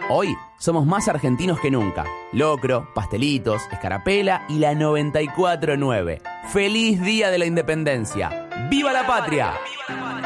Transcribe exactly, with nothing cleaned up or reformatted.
Hoy somos más argentinos que nunca. Locro, pastelitos, escarapela y la noventa y cuatro punto nueve. ¡Feliz Día de la Independencia! ¡Viva la patria!